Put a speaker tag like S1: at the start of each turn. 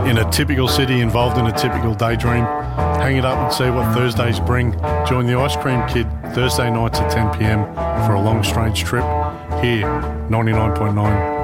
S1: in a typical city, involved in a typical daydream. Hang it up and see what Thursdays bring. Join the Ice Cream Kid Thursday nights at 10 p.m. for a long, strange trip here, 99.9